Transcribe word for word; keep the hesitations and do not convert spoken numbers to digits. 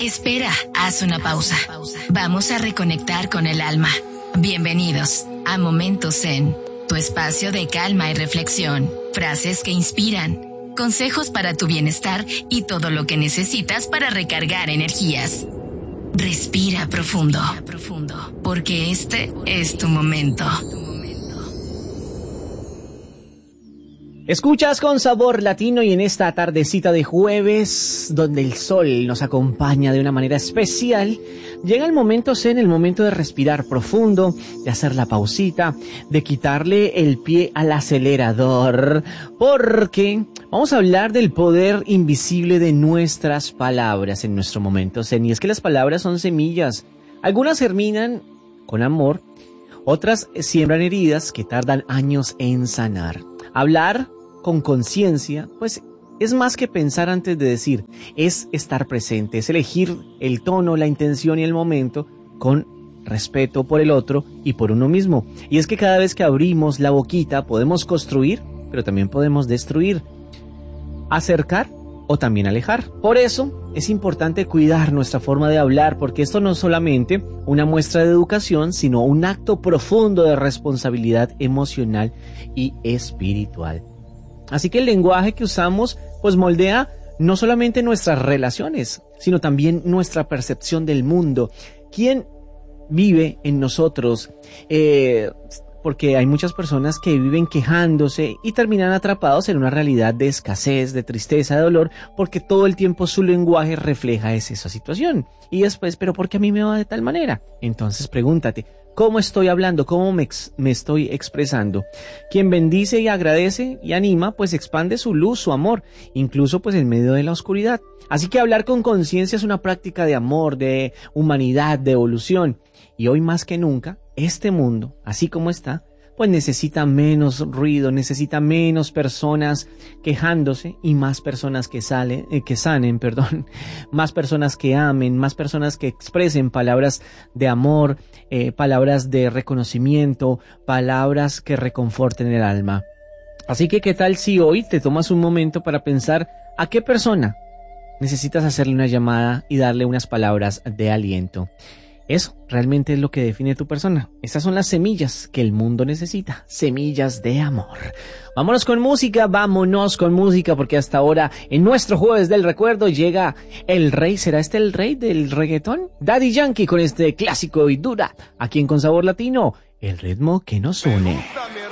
Espera, haz una pausa. Vamos a reconectar con el alma. Bienvenidos a Momentos Zen, tu espacio de calma y reflexión. Frases que inspiran, consejos para tu bienestar y todo lo que necesitas para recargar energías. Respira profundo, porque este es tu momento. Escuchas con Sabor Latino y en esta tardecita de jueves, donde el sol nos acompaña de una manera especial, llega el momento zen, el momento de respirar profundo, de hacer la pausita, de quitarle el pie al acelerador, porque vamos a hablar del poder invisible de nuestras palabras en nuestro momento zen. Y es que las palabras son semillas. Algunas germinan con amor, otras siembran heridas que tardan años en sanar. Hablar con conciencia, pues es más que pensar antes de decir, es estar presente, es elegir el tono, la intención y el momento con respeto por el otro y por uno mismo. Y es que cada vez que abrimos la boquita podemos construir, pero también podemos destruir, acercar o también alejar. Por eso es importante cuidar nuestra forma de hablar, porque esto no es solamente una muestra de educación, sino un acto profundo de responsabilidad emocional y espiritual. Así que el lenguaje que usamos pues moldea no solamente nuestras relaciones, sino también nuestra percepción del mundo. ¿Quién vive en nosotros? Eh, porque hay muchas personas que viven quejándose y terminan atrapados en una realidad de escasez, de tristeza, de dolor, porque todo el tiempo su lenguaje refleja esa situación. Y después, ¿pero por qué a mí me va de tal manera? Entonces pregúntate, ¿cómo estoy hablando? ¿Cómo me, ex- me estoy expresando? Quien bendice y agradece y anima, pues expande su luz, su amor, incluso pues en medio de la oscuridad. Así que hablar con conciencia es una práctica de amor, de humanidad, de evolución. Y hoy más que nunca, este mundo, así como está, pues necesita menos ruido, necesita menos personas quejándose y más personas que salen, eh, que sanen, perdón, más personas que amen, más personas que expresen palabras de amor, eh, palabras de reconocimiento, palabras que reconforten el alma. Así que, ¿qué tal si hoy te tomas un momento para pensar a qué persona necesitas hacerle una llamada y darle unas palabras de aliento? Eso realmente es lo que define tu persona. Estas son las semillas que el mundo necesita, semillas de amor. Vámonos con música, vámonos con música, porque hasta ahora en nuestro Jueves del Recuerdo llega el rey. ¿Será este el rey del reggaetón? Daddy Yankee con este clásico y dura, aquí en Con Sabor Latino, el ritmo que nos une.